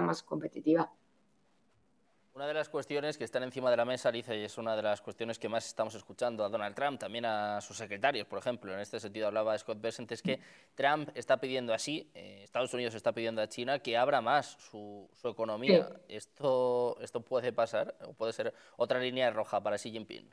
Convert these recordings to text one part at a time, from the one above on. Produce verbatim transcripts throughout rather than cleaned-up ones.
más competitiva. Una de las cuestiones que están encima de la mesa, Alicia, y es una de las cuestiones que más estamos escuchando a Donald Trump, también a sus secretarios, por ejemplo, en este sentido hablaba Scott Bessent, es que Trump está pidiendo así, eh, Estados Unidos está pidiendo a China que abra más su, su economía. Sí. ¿Esto, ¿Esto puede pasar o puede ser otra línea roja para Xi Jinping?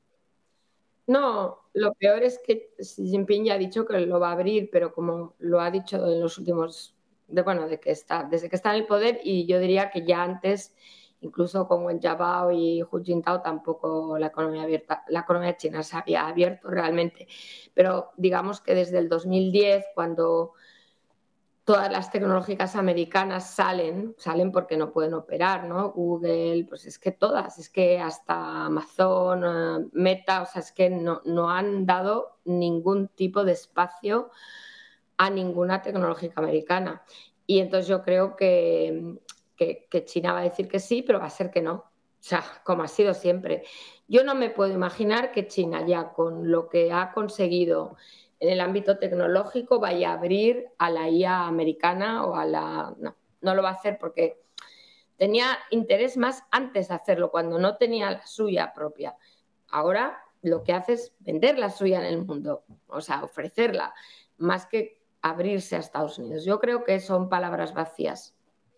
No, lo peor es que Xi Jinping ya ha dicho que lo va a abrir, pero como lo ha dicho en los últimos, de, bueno, de que está, desde que está en el poder, y yo diría que ya antes, incluso con Wen Jiabao y Hu Jintao, tampoco la economía abierta, la economía china se había abierto realmente. Pero digamos que desde el dos mil diez, cuando todas las tecnológicas americanas salen, salen porque no pueden operar, ¿no? Google, pues es que todas, es que hasta Amazon, uh, Meta, o sea, es que no, no han dado ningún tipo de espacio a ninguna tecnológica americana. Y entonces yo creo que, que, que China va a decir que sí, pero va a ser que no. O sea, como ha sido siempre. Yo no me puedo imaginar que China, ya con lo que ha conseguido en el ámbito tecnológico, vaya a abrir a la I A americana o a la... No, no lo va a hacer porque tenía interés más antes de hacerlo, cuando no tenía la suya propia. Ahora lo que hace es vender la suya en el mundo, o sea, ofrecerla, más que abrirse a Estados Unidos. Yo creo que son palabras vacías.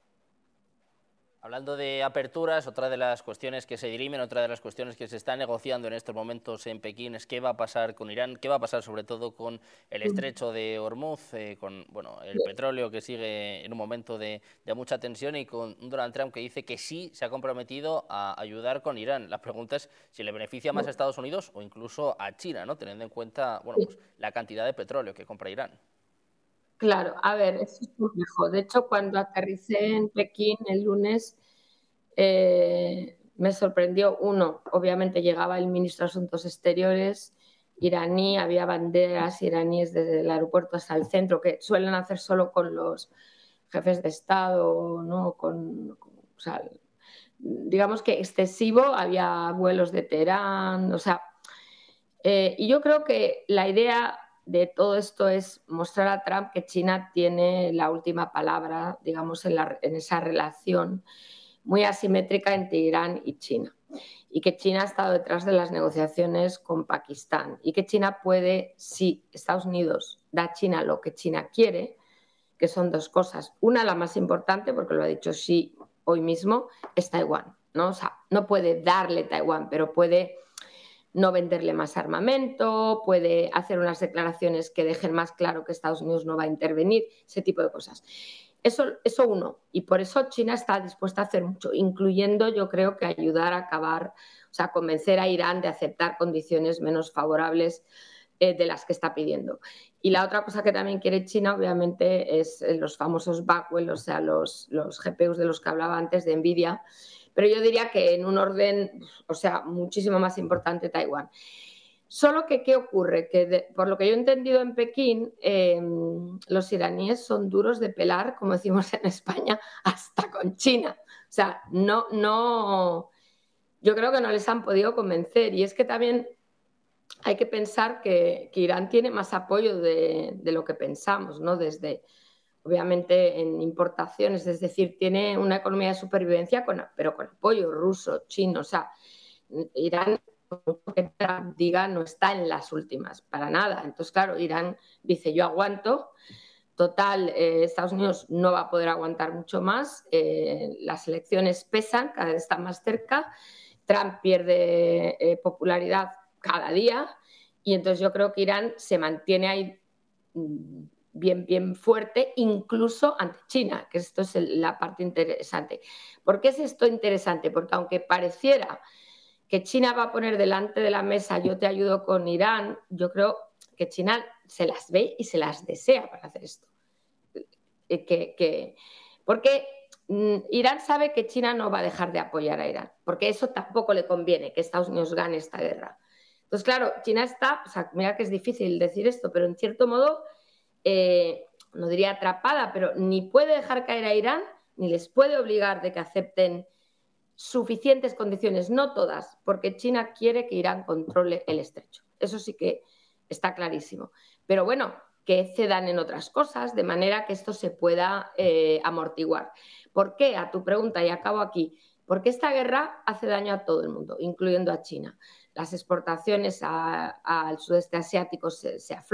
Hablando de aperturas, otra de las cuestiones que se dirimen, otra de las cuestiones que se está negociando en estos momentos en Pekín es qué va a pasar con Irán, qué va a pasar sobre todo con el estrecho de Hormuz, eh, con bueno, el petróleo que sigue en un momento de, de mucha tensión, y con un Donald Trump que dice que sí se ha comprometido a ayudar con Irán. La pregunta es si le beneficia más a Estados Unidos o incluso a China, ¿no? Teniendo en cuenta bueno, pues, la cantidad de petróleo que compra Irán. Claro, a ver, eso es complejo. De hecho, cuando aterricé en Pekín el lunes, eh, me sorprendió, uno, obviamente llegaba el ministro de Asuntos Exteriores iraní, había banderas iraníes desde el aeropuerto hasta el centro, que suelen hacer solo con los jefes de Estado, ¿no? Con, con, o sea, digamos que excesivo, había vuelos de Teherán, o sea, eh, y yo creo que la idea de todo esto es mostrar a Trump que China tiene la última palabra, digamos, en, la, en esa relación muy asimétrica entre Irán y China, y que China ha estado detrás de las negociaciones con Pakistán, y que China puede, si Estados Unidos da a China lo que China quiere, que son dos cosas. Una, la más importante, porque lo ha dicho Xi hoy mismo, es Taiwán, ¿no? O sea, no puede darle Taiwán, pero puede no venderle más armamento, puede hacer unas declaraciones que dejen más claro que Estados Unidos no va a intervenir, ese tipo de cosas. Eso, eso uno, y por eso China está dispuesta a hacer mucho, incluyendo, yo creo, que ayudar a acabar, o sea, convencer a Irán de aceptar condiciones menos favorables eh, de las que está pidiendo. Y la otra cosa que también quiere China, obviamente, es los famosos Blackwell, o sea, los, los G P Us de los que hablaba antes, de Nvidia, pero yo diría que en un orden, o sea, muchísimo más importante Taiwán. Solo que, ¿qué ocurre? Que de, por lo que yo he entendido en Pekín, eh, los iraníes son duros de pelar, como decimos en España, hasta con China. O sea, no, no, yo creo que no les han podido convencer. Y es que también hay que pensar que, que Irán tiene más apoyo de, de lo que pensamos, ¿no? Desde, obviamente, en importaciones, es decir, tiene una economía de supervivencia, con, pero con apoyo ruso, chino, o sea, Irán, que diga, no está en las últimas, para nada. Entonces, claro, Irán dice, yo aguanto, total, eh, Estados Unidos no va a poder aguantar mucho más, eh, las elecciones pesan, cada vez están más cerca, Trump pierde eh, popularidad cada día, y entonces yo creo que Irán se mantiene ahí bien, bien fuerte, incluso ante China, que esto es la parte interesante. ¿Por qué es esto interesante? Porque aunque pareciera que China va a poner delante de la mesa, yo te ayudo con Irán, yo creo que China se las ve y se las desea para hacer esto. Que, que, porque mm, Irán sabe que China no va a dejar de apoyar a Irán, porque eso tampoco le conviene, que Estados Unidos gane esta guerra. Entonces, claro, China está, o sea, mira que es difícil decir esto, pero en cierto modo, eh, no diría atrapada, pero ni puede dejar caer a Irán, ni les puede obligar de que acepten suficientes condiciones, no todas, porque China quiere que Irán controle el estrecho. Eso sí que está clarísimo. Pero bueno, que cedan en otras cosas, de manera que esto se pueda eh, amortiguar. ¿Por qué? A tu pregunta, y acabo aquí. Porque esta guerra hace daño a todo el mundo, incluyendo a China. Las exportaciones a, al sudeste asiático se, se aflojan.